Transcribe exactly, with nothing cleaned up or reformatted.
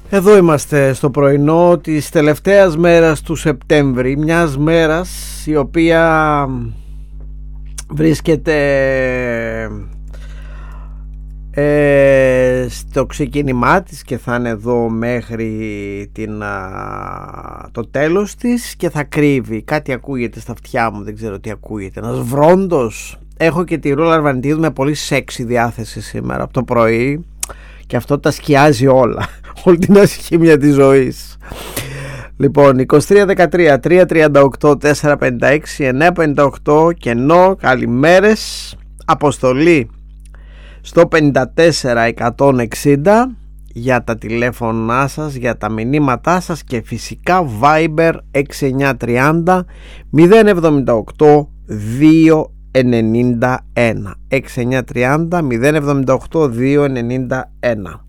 Εδώ είμαστε στο πρωινό της τελευταίας μέρας του Σεπτέμβρη, μιας μέρας η οποία βρίσκεται ε, στο ξεκίνημά της και θα είναι εδώ μέχρι την, α, το τέλος της και θα κρύβει. Κάτι ακούγεται στα αυτιά μου, δεν ξέρω τι ακούγεται, ένας βρόντος. Έχω και τη Ρούλα Αρβανιτίδου με πολύ σεξι διάθεση σήμερα από το πρωί και αυτό τα σκιάζει όλα, όλη την ασχήμια της ζωής. Λοιπόν, είκοσι τρία δεκατρία τριακόσια τριάντα οκτώ τετρακόσια πενήντα έξι εννιακόσια πενήντα οκτώ, κενό, καλημέρες, αποστολή στο πενήντα τέσσερα εκατόν εξήντα για τα τηλέφωνά σας, για τα μηνύματά σας και φυσικά Viber έξι εννιά τριάντα μηδέν εβδομήντα οκτώ δύο ενενήντα ένα έξι εννιά τριάντα μηδέν εβδομήντα οκτώ δύο ενενήντα ένα.